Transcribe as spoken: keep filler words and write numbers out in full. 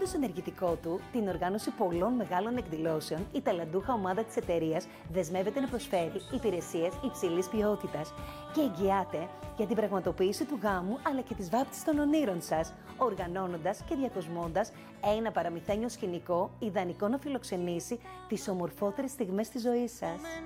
ως ενεργητικό του την οργάνωση πολλών μεγάλων εκδηλώσεων, η ταλαντούχα ομάδα της εταιρείας δεσμεύεται να προσφέρει υπηρεσίες υψηλής ποιότητας και εγγυάται για την πραγματοποίηση του γάμου αλλά και της βάπτισης των ονείρων σας, οργανώνοντας και διακοσμώντας ένα παραμυθένιο σκηνικό ιδανικό να φιλοξενήσει τις ομορφότερες στιγμές της ζωής σας.